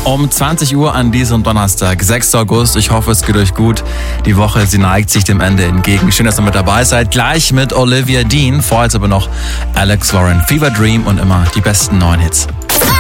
Um 20 Uhr an diesem Donnerstag, 6. August. Ich hoffe, es geht euch gut. Die Woche, sie neigt sich dem Ende entgegen. Schön, dass ihr mit dabei seid. Gleich mit Olivia Dean. Vorher aber noch Alex Warren, Fever Dream und immer die besten neuen Hits.